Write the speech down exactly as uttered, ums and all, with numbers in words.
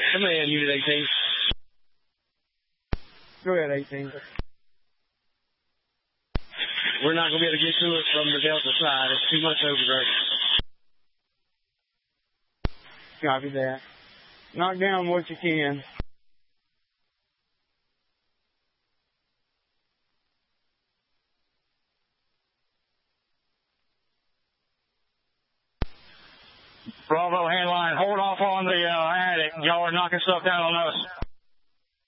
Come in, Unit eighteen. Go ahead, eighteen. We're not going to be able to get to it from the Delta side. It's too much overgrowth. Copy that. Knock down what you can. Bravo handline, hold off on the uh, attic. Y'all are knocking stuff down on us.